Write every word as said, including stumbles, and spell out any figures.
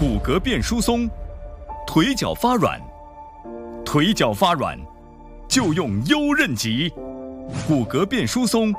骨骼变疏松，腿脚发软，腿脚发软就用优韧脊，骨骼变疏松